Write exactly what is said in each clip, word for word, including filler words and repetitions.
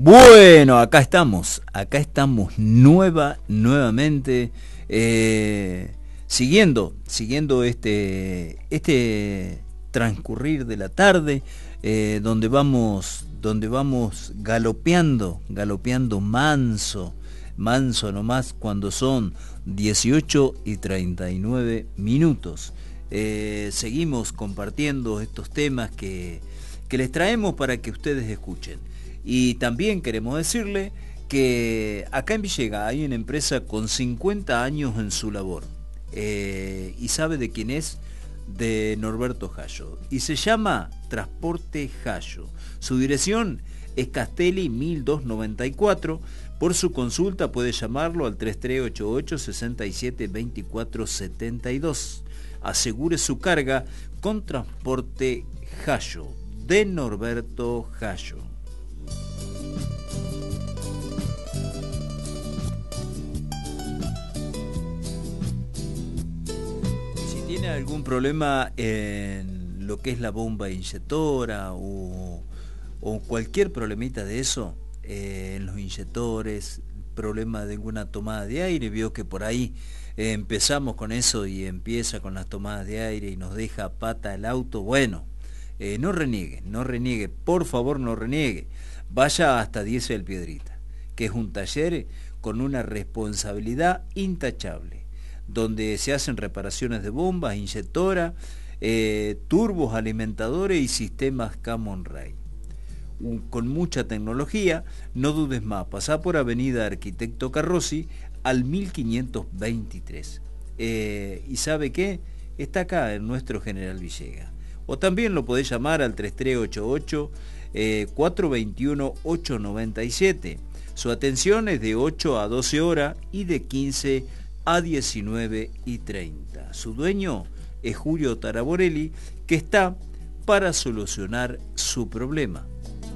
Bueno, acá estamos, acá estamos nueva, nuevamente, eh, siguiendo, siguiendo este, este transcurrir de la tarde, eh, donde vamos, donde vamos galopeando, galopeando manso, manso nomás cuando son dieciocho y treinta y nueve minutos. Eh, seguimos compartiendo estos temas que, que les traemos para que ustedes escuchen. Y también queremos decirle que acá en Villegas hay una empresa con cincuenta años en su labor. Eh, ¿Y sabe de quién es? De Norberto Jallo. Y se llama Transporte Jallo. Su dirección es Castelli mil doscientos noventa y cuatro. Por su consulta puede llamarlo al tres tres ocho ocho, seis siete dos cuatro siete dos. Asegure su carga con Transporte Jallo, de Norberto Jallo. Si tiene algún problema en lo que es la bomba inyectora o, o cualquier problemita de eso, eh, en los inyectores, problema de alguna tomada de aire, vio que por ahí eh, empezamos con eso y empieza con las tomadas de aire y nos deja pata el auto. Bueno, eh, no reniegue, no reniegue, por favor no reniegue. Vaya hasta Diesel Piedrita, que es un taller con una responsabilidad intachable, donde se hacen reparaciones de bombas, inyectora, eh, turbos, alimentadores y sistemas Common Rail. Con mucha tecnología. No dudes más, pasá por Avenida Arquitecto Carrozzi al mil quinientos veintitrés. Eh, ¿Y sabe qué? Está acá en nuestro General Villegas. O también lo podés llamar al tres tres ocho ocho, cuatro dos uno, ocho nueve siete. Su atención es de ocho a doce horas y de quince a diecinueve y treinta. Su dueño es Julio Taraborelli, que está para solucionar su problema.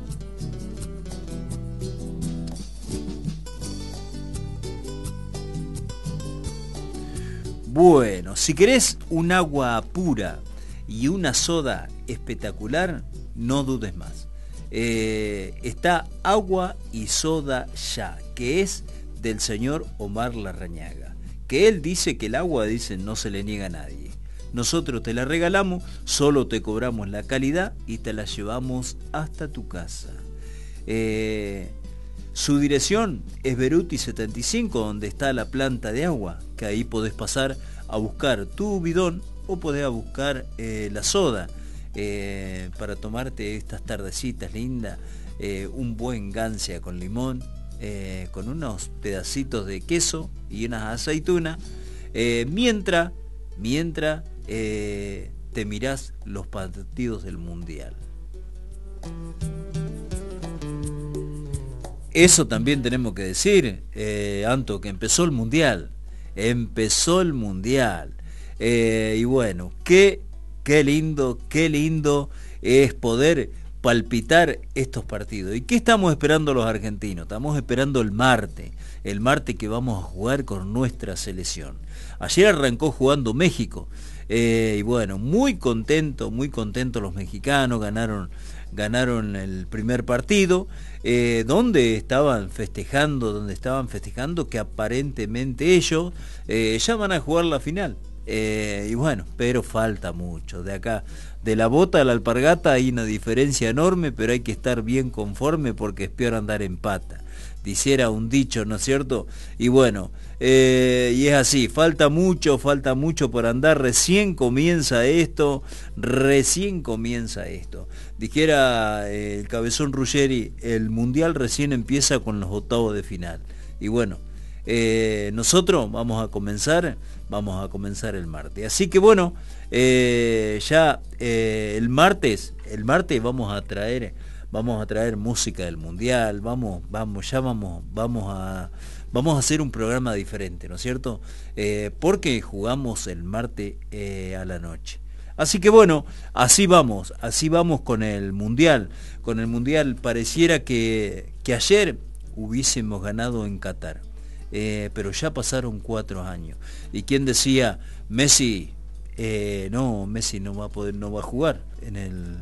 Bueno, si querés un agua pura y una soda espectacular, no dudes más. Eh, está Agua y Soda Ya, que es del señor Omar Larrañaga, que él dice que el agua, dice, no se le niega a nadie. Nosotros te la regalamos, solo te cobramos la calidad y te la llevamos hasta tu casa. Eh, Su dirección es Beruti setenta y cinco, donde está la planta de agua, que ahí podés pasar a buscar tu bidón o podés a buscar eh, la soda eh, para tomarte estas tardecitas lindas, eh, un buen gancia con limón, eh, con unos pedacitos de queso y unas aceitunas, eh, mientras, mientras eh, te mirás los partidos del Mundial. Eso también tenemos que decir, eh, Anto, que empezó el Mundial, empezó el Mundial, eh, y bueno, qué, qué lindo, qué lindo es poder palpitar estos partidos. ¿Y qué estamos esperando los argentinos? Estamos esperando el martes, el martes que vamos a jugar con nuestra selección. Ayer arrancó jugando México, eh, y bueno, muy contento, muy contento los mexicanos, ganaron... ganaron el primer partido, eh, donde estaban festejando, donde estaban festejando que aparentemente ellos eh, ya van a jugar la final. Eh, y bueno, pero falta mucho. De acá, de la bota a la alpargata hay una diferencia enorme, pero hay que estar bien conforme porque es peor andar en pata. Diciera un dicho, ¿no es cierto? Y bueno, eh, y es así, falta mucho, falta mucho por andar, recién comienza esto, recién comienza esto. Dijera eh, el Cabezón Ruggeri, el Mundial recién empieza con los octavos de final. Y bueno, eh, nosotros vamos a comenzar, vamos a comenzar el martes. Así que bueno, eh, ya eh, el martes, el martes vamos a traer... Vamos a traer música del Mundial, vamos, vamos, ya vamos, vamos a, vamos a hacer un programa diferente, ¿no es cierto? Eh, porque jugamos el martes eh, a la noche. Así que bueno, así vamos, así vamos con el Mundial. Con el Mundial pareciera que, que ayer hubiésemos ganado en Qatar, eh, pero ya pasaron cuatro años. ¿Y quién decía, Messi, eh, no, Messi no va a poder, no va a jugar en el...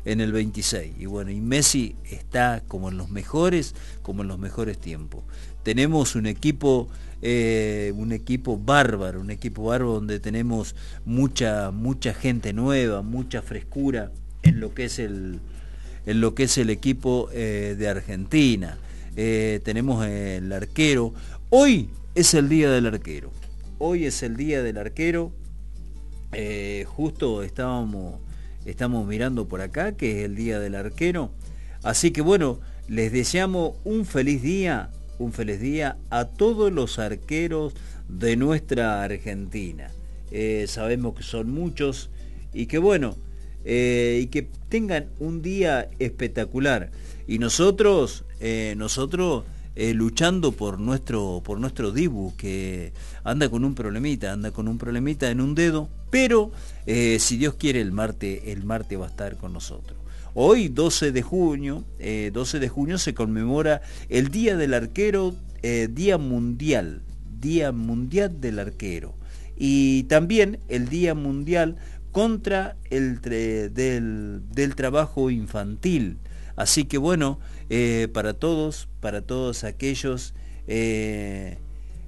en el veintiséis. Y bueno, y Messi está como en los mejores, como en los mejores tiempos. Tenemos un equipo, eh, un equipo bárbaro, un equipo bárbaro donde tenemos mucha, mucha gente nueva, mucha frescura en lo que es el, en lo que es el equipo eh, de Argentina. Eh, tenemos el arquero. Hoy es el día del arquero. Hoy es el día del arquero. Eh, justo estábamos, estamos mirando por acá que es el día del arquero. Así que bueno, les deseamos un feliz día, un feliz día a todos los arqueros de nuestra Argentina. Eh, sabemos que son muchos y que bueno, eh, y que tengan un día espectacular. Y nosotros, eh, nosotros eh, luchando por nuestro, por nuestro Dibu, que anda con un problemita, anda con un problemita en un dedo, pero eh, si Dios quiere el martes, el martes va a estar con nosotros. Hoy, doce de junio, eh, doce de junio se conmemora el Día del Arquero, eh, Día Mundial, Día Mundial del Arquero. Y también el Día Mundial contra el del, del trabajo infantil. Así que bueno, eh, para todos, para todos aquellos eh,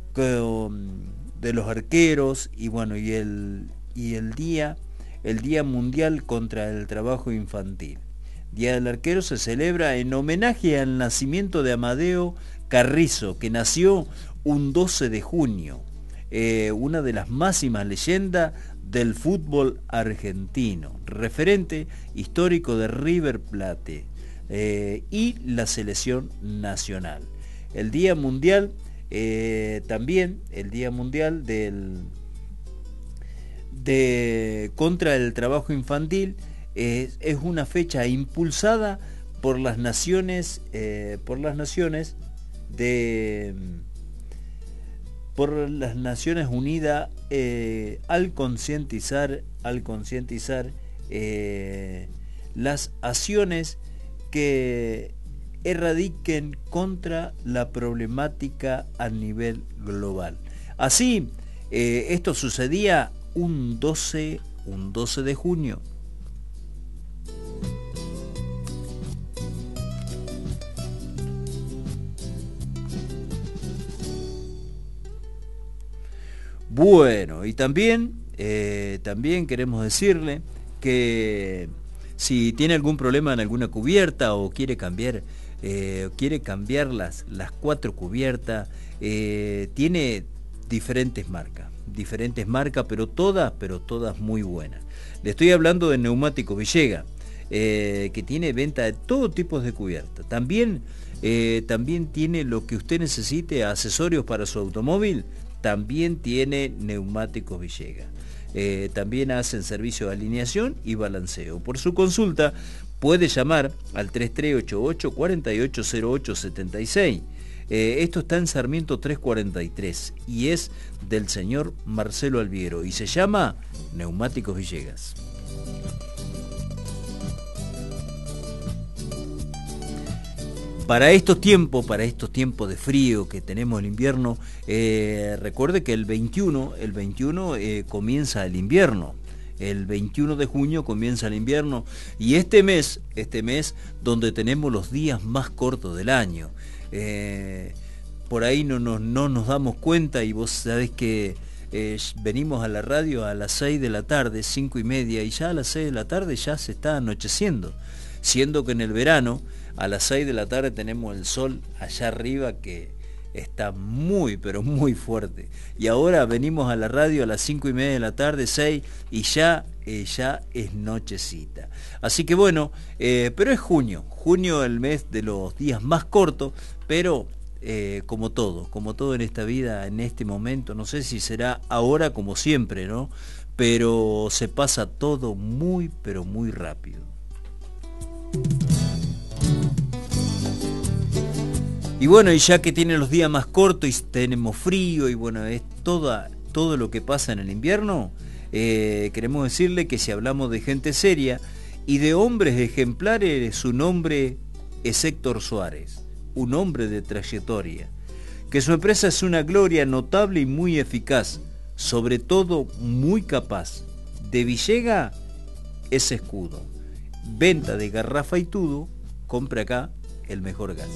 de los arqueros y bueno, y el, y el día, el Día Mundial contra el Trabajo Infantil. Día del Arquero se celebra en homenaje al nacimiento de Amadeo Carrizo, que nació un doce de junio, eh, una de las máximas leyendas del fútbol argentino, referente histórico de River Plate. Eh, y la selección nacional. El Día Mundial, eh, también el Día Mundial del, de, contra el trabajo infantil, eh, es una fecha impulsada por las naciones, eh, por las naciones de, por las Naciones Unidas, eh, al concientizar, al concientizar eh, las acciones que erradiquen contra la problemática a nivel global. Así, eh, esto sucedía un doce, un doce de junio. Bueno, y también, eh, también queremos decirle que si tiene algún problema en alguna cubierta o quiere cambiar, eh, quiere cambiar las, las cuatro cubiertas, eh, tiene diferentes marcas, diferentes marcas, pero todas, pero todas muy buenas. Le estoy hablando de Neumáticos Villegas, eh, que tiene venta de todo tipo de cubiertas. También, eh, también tiene lo que usted necesite, accesorios para su automóvil, también tiene Neumáticos Villegas. Eh, también hacen servicio de alineación y balanceo. Por su consulta puede llamar al tres tres ocho ocho, cuatro ocho cero ocho siete seis. Eh, esto está en Sarmiento trescientos cuarenta y tres y es del señor Marcelo Alviero y se llama Neumáticos Villegas. Para estos tiempos, para estos tiempos de frío que tenemos el invierno, eh, recuerde que el veintiuno, el veintiuno eh, comienza el invierno. El veintiuno de junio comienza el invierno y este mes, este mes donde tenemos los días más cortos del año. Eh, por ahí no nos, no nos damos cuenta y vos sabés que eh, venimos a la radio a las seis de la tarde, cinco y media, y ya a las seis de la tarde ya se está anocheciendo. Siendo que en el verano a las seis de la tarde tenemos el sol allá arriba que está muy, pero muy fuerte. Y ahora venimos a la radio a las cinco y media de la tarde, seis, y ya, eh, ya es nochecita. Así que bueno, eh, pero es junio. Junio el mes de los días más cortos, pero eh, como todo, como todo en esta vida, en este momento, no sé si será ahora como siempre, ¿no? Pero se pasa todo muy, pero muy rápido. Y bueno, y ya que tiene los días más cortos y tenemos frío y bueno, es toda, todo lo que pasa en el invierno, eh, queremos decirle que si hablamos de gente seria y de hombres ejemplares, su nombre es Héctor Suárez, un hombre de trayectoria, que su empresa es una gloria notable y muy eficaz, sobre todo muy capaz. De Villega es escudo. venta de garrafa y tubo, compra acá el mejor gas.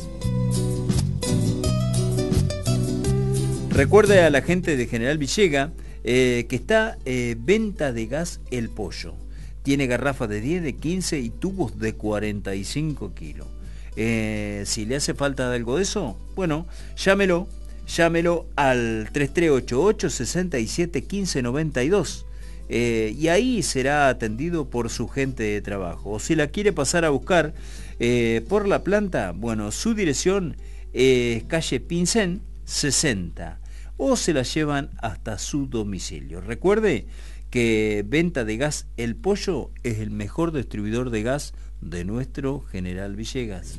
Recuerde a la gente de General Villega eh, que está eh, venta de gas El Pollo. Tiene garrafas de diez, de quince y tubos de cuarenta y cinco kilos. Eh, si le hace falta algo de eso, bueno, llámelo, llámelo al tres tres ocho ocho, seis siete uno cinco nueve dos. Eh, y ahí será atendido por su gente de trabajo. O si la quiere pasar a buscar eh, por la planta, bueno, su dirección es calle Pincén sesenta, o se la llevan hasta su domicilio. Recuerde que venta de gas El Pollo es el mejor distribuidor de gas de nuestro General Villegas.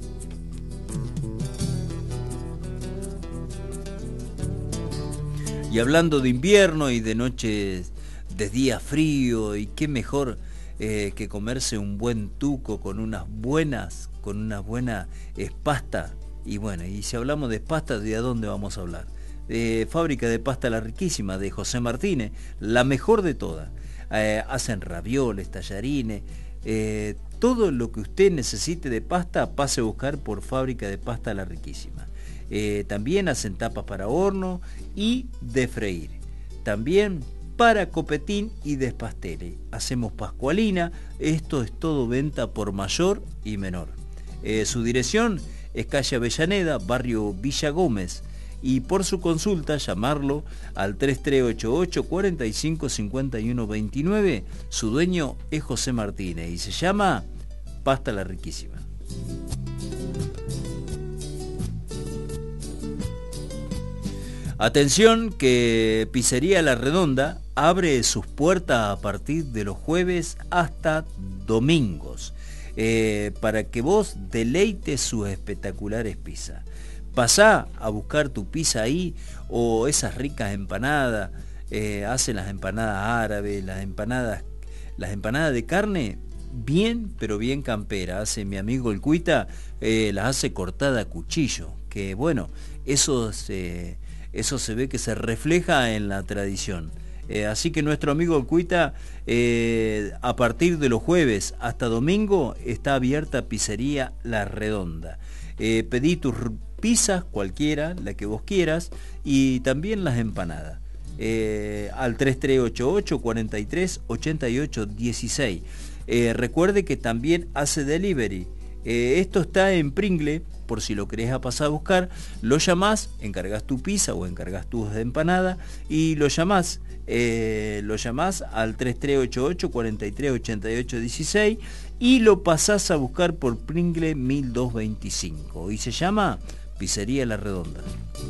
Y hablando de invierno y de noches de día frío, y qué mejor eh, que comerse un buen tuco con unas buenas, con una buena pasta. Y bueno, y si hablamos de pasta, ¿de dónde vamos a hablar? De Fábrica de Pasta La Riquísima, de José Martínez, la mejor de todas. Eh, hacen ravioles, tallarines, eh, todo lo que usted necesite de pasta, pase a buscar por Fábrica de Pasta La Riquísima. Eh, también hacen tapas para horno y de freír. También para copetín y despasteles. Hacemos pascualina, esto es todo venta por mayor y menor. Eh, su dirección es calle Avellaneda, barrio Villa Gómez. Y por su consulta, llamarlo al tres tres ocho ocho, cuatro cinco cinco uno dos nueve. Su dueño es José Martínez y se llama Pasta La Riquísima. Atención que Pizzería La Redonda abre sus puertas a partir de los jueves hasta domingos, eh, para que vos deleites sus espectaculares pizzas. Pasá a buscar tu pizza ahí, o esas ricas empanadas, eh, hacen las empanadas árabes, las empanadas, las empanadas de carne, bien, pero bien campera. Hace mi amigo el Cuita, eh, las hace cortada a cuchillo, que bueno, eso se, eso se ve que se refleja en la tradición. Eh, así que nuestro amigo el Cuita, eh, a partir de los jueves hasta domingo, está abierta Pizzería La Redonda. Eh, pedí tus pizzas, cualquiera, la que vos quieras, y también las empanadas. Eh, al tres tres ocho ocho, cuatro tres, ocho ocho uno seis. Eh, recuerde que también hace delivery. Eh, esto está en Pringle, por si lo querés a pasar a buscar. Lo llamás, encargás tu pizza o encargás tus de empanada y lo llamás. Eh, lo llamás al tres tres ocho ocho, cuatro tres, ocho ocho uno seis y lo pasás a buscar por Pringle mil doscientos veinticinco y se llama Pizzería La Redonda.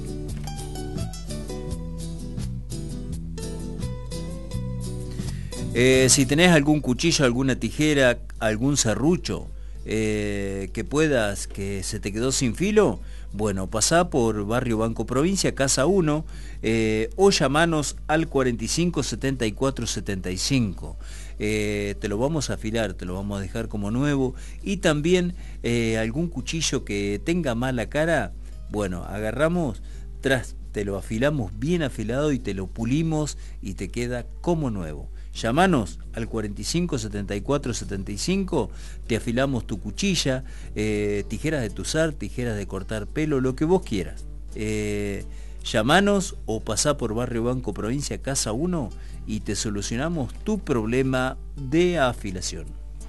Eh, si tenés algún cuchillo, alguna tijera, algún serrucho eh, que puedas, que se te quedó sin filo, bueno, pasá por Barrio Banco Provincia, Casa uno, eh, o llamanos al cuarenta y cinco, setenta y cuatro, setenta y cinco. Eh, te lo vamos a afilar, te lo vamos a dejar como nuevo. Y también eh, algún cuchillo que tenga mala cara, bueno, agarramos, tras, te lo afilamos bien afilado y te lo pulimos y te queda como nuevo. Llámanos al cuarenta y cinco, setenta y cuatro, setenta y cinco, te afilamos tu cuchilla, eh, tijeras de tuzar, tijeras de cortar pelo, lo que vos quieras. Eh, Llamanos o pasá por Barrio Banco Provincia, Casa uno y te solucionamos tu problema de afilación.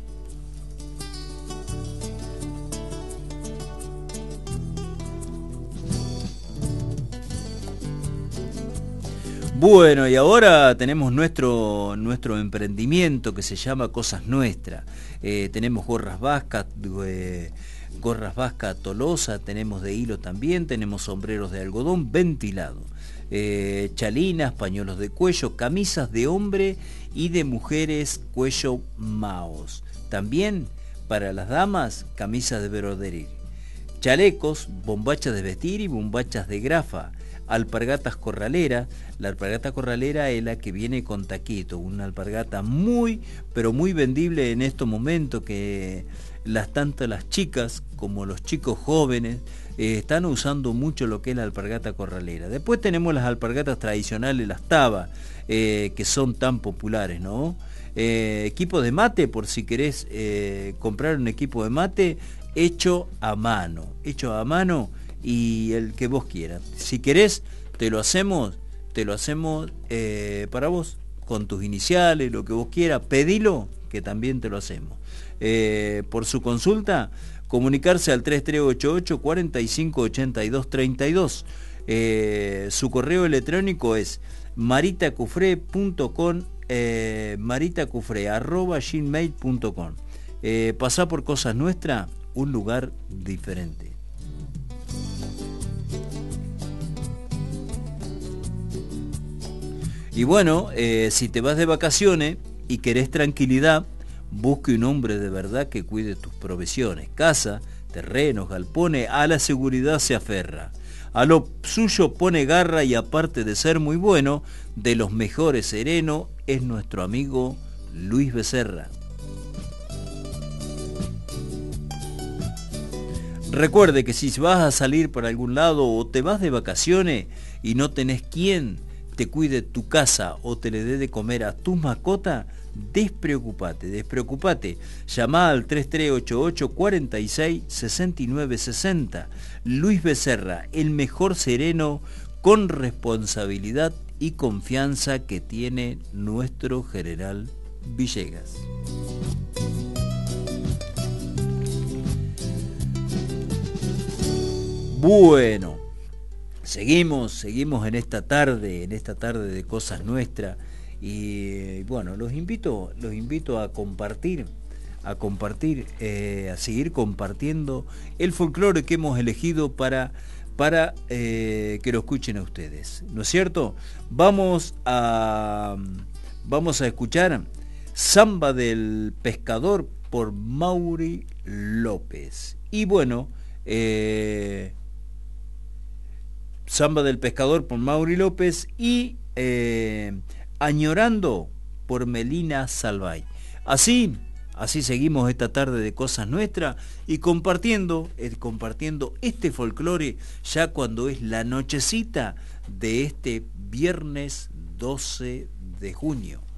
Bueno, y ahora tenemos nuestro, nuestro emprendimiento que se llama Cosas Nuestras. Eh, tenemos gorras vascas, eh, gorras vasca Tolosa, tenemos de hilo también, tenemos sombreros de algodón ventilado, eh, chalinas, pañuelos de cuello, camisas de hombre y de mujeres cuello maos. También para las damas, camisas de brodería, chalecos, bombachas de vestir y bombachas de grafa, alpargatas corraleras. La alpargata corralera es la que viene con taquito, una alpargata muy, pero muy vendible en estos momentos, que las tanto las chicas como los chicos jóvenes eh, están usando mucho lo que es la alpargata corralera. Después tenemos las alpargatas tradicionales, las tabas, eh, que son tan populares, ¿no? Eh, equipo de mate, por si querés eh, comprar un equipo de mate hecho a mano, hecho a mano y el que vos quieras. Si querés, te lo hacemos, te lo hacemos eh, para vos, con tus iniciales, lo que vos quieras, pedilo, que también te lo hacemos. Eh, por su consulta, comunicarse al tres tres ocho ocho, cuatro cinco, ocho dos tres dos. Eh, su correo electrónico es maritacufre punto com, eh, maritacufre arroba gmail punto com. Eh, pasá por Cosas Nuestras, un lugar diferente. Y bueno, eh, si te vas de vacaciones y querés tranquilidad, busque un hombre de verdad que cuide tus provisiones, casa, terrenos, galpones, a la seguridad se aferra. A lo suyo pone garra y aparte de ser muy bueno, de los mejores serenos, es nuestro amigo Luis Becerra. Recuerde que si vas a salir para algún lado o te vas de vacaciones y no tenés quien te cuide tu casa o te le dé de comer a tus mascotas, despreocupate, despreocupate. Llamá al tres tres ocho ocho, cuatro seis, seis nueve seis cero. Luis Becerra, el mejor sereno con responsabilidad y confianza que tiene nuestro general Villegas. Bueno, seguimos, seguimos en esta tarde, en esta tarde de Cosas Nuestras. Y bueno, los invito, los invito a compartir, a compartir, eh, a seguir compartiendo el folclore que hemos elegido para, para eh, que lo escuchen a ustedes, ¿no es cierto? Vamos a, vamos a escuchar Samba del Pescador por Mauri López. Y bueno, eh, Samba del Pescador por Mauri López y eh, Añorando por Melina Salvay. Así, así seguimos esta tarde de Cosas Nuestras y compartiendo, eh, compartiendo este folclore ya cuando es la nochecita de este viernes doce de junio.